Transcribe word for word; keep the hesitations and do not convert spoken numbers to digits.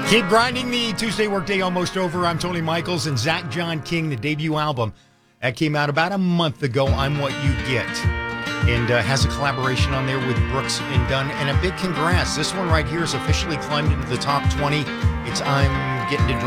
Keep grinding. The Tuesday workday almost over. I'm Tony Michaels, and Zach John King, the debut album that came out about a month ago, I'm What You Get, and uh, has a collaboration on there with Brooks and Dunn, and a big congrats. This one right here has officially climbed into the top twenty. It's I'm Getting to Drink.